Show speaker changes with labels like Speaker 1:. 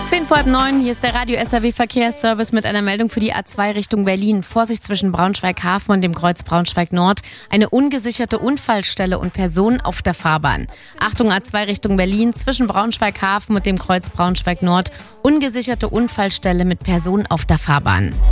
Speaker 1: 10:30, hier ist der Radio SAW Verkehrsservice mit einer Meldung für die A2 Richtung Berlin. Vorsicht zwischen Braunschweig-Hafen und dem Kreuz Braunschweig-Nord. Eine ungesicherte Unfallstelle und Personen auf der Fahrbahn. Achtung, A2 Richtung Berlin, zwischen Braunschweig-Hafen und dem Kreuz Braunschweig-Nord. Ungesicherte Unfallstelle mit Personen auf der Fahrbahn.